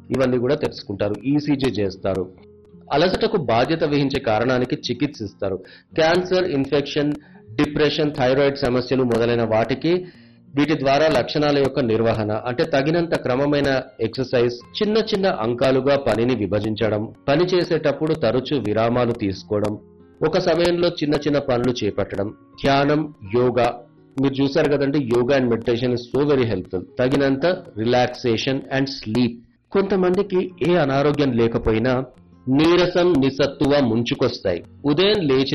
ఇవన్నీ కూడా తెలుసుకుంటారు. ఈసీజీ చేస్తారు. అలసటకు బాధ్యత వహించే కారణానికి చికిత్సిస్తారు. క్యాన్సర్, ఇన్ఫెక్షన్, డిప్రెషన్, థైరాయిడ్ సమస్యలు మొదలైన వాటికి వీటి ద్వారా లక్షణాల యొక్క నిర్వహణ అంటే తగినంత క్రమమైన ఎక్సర్సైజ్, చిన్న చిన్న అంకాలుగా పనిని విభజించడం, పని చేసేటప్పుడు తరచూ విరామాలు తీసుకోవడం, ఒక సమయంలో చిన్న చిన్న పనులు చేపట్టడం, ధ్యానం, యోగా. మీరు చూసారు కదండి, yoga and meditation is so very helpful. తగినంత రిలాక్సేషన్ అండ్ స్లీప్. కొంతమందికి ఏ అనారోగ్యం లేకపోయినా నీరసం, నిస్సత్తువ ముంచుకొస్తాయి. ఉదయం లేచిన